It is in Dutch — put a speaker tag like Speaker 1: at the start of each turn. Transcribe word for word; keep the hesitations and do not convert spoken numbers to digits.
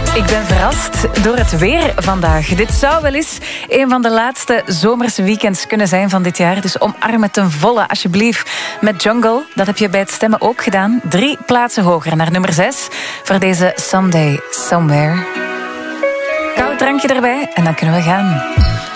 Speaker 1: Ik ben verrast door het weer vandaag. Dit zou wel eens een van de laatste zomerse weekends kunnen zijn van dit jaar. Dus omarm het ten volle, alsjeblieft. Met Jungle, dat heb je bij het stemmen ook gedaan. Drie plaatsen hoger naar nummer zes voor deze Someday, Somewhere. Koud drankje erbij en dan kunnen we gaan.